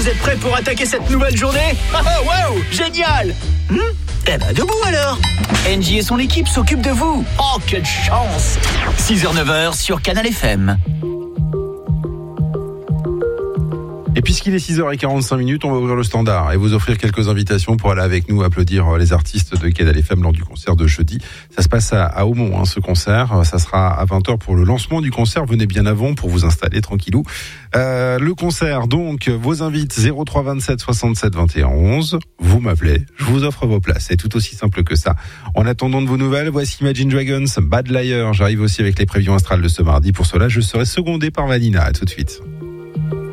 êtes prêts pour attaquer cette nouvelle journée? Waouh, génial. Eh ben debout alors. Engie et son équipe s'occupent de vous. Oh, quelle chance. 6h-9h sur Canal FM. Et puisqu'il est 6h45, on va ouvrir le standard et vous offrir quelques invitations pour aller avec nous applaudir les artistes de Canal FM lors du concert de jeudi. Ça se passe à Aumont, ce concert. Ça sera à 20h pour le lancement du concert. Venez bien avant pour vous installer tranquillou. Le concert, donc, vos invites 03 27 67 21 11. Vous m'appelez, je vous offre vos places. C'est tout aussi simple que ça. En attendant de vos nouvelles, voici Imagine Dragons, Bad Liar. J'arrive aussi avec les prévisions astrales de ce mardi. Pour cela, je serai secondé par Vanina. À tout de suite.